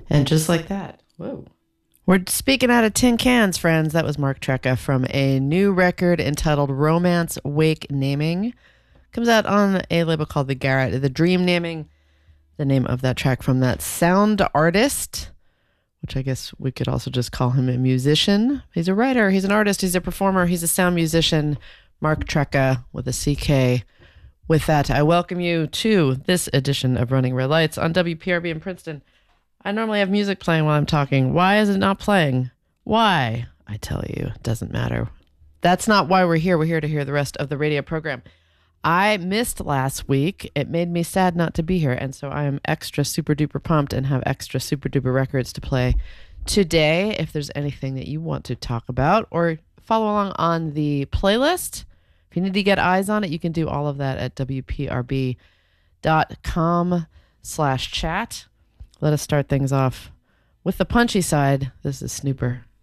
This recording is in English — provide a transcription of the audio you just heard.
And just like that, whoa. We're speaking out of tin cans, friends. That was Mark Trecca from a new record entitled Romance Wake Naming. Comes out on a label called The Garret. The Dream Naming, the name of that track from that sound artist, which I guess we could also just call him a musician. He's a writer, he's an artist, he's a performer, he's a sound musician. Mark Trecca with a CK. With that, I welcome you to this edition of Running Red Lights on WPRB in Princeton. I normally have music playing while I'm talking. Why is it not playing? Why? I tell you, it doesn't matter. That's not why we're here. We're here to hear the rest of the radio program. I missed last week. It made me sad not to be here, and so I am extra super duper pumped and have extra super duper records to play today. If there's anything that you want to talk about or follow along on the playlist, if you need to get eyes on it, you can do all of that at WPRB.com/chat. Let us start things off with the punchy side. This is Snooper.